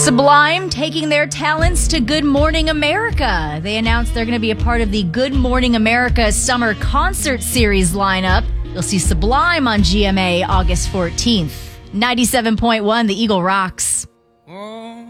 Sublime taking their talents to Good Morning America. They announced they're going to be a part of the Good Morning America Summer Concert Series lineup. You'll see Sublime on GMA August 14th. 97.1, The Eagle rocks. Oh.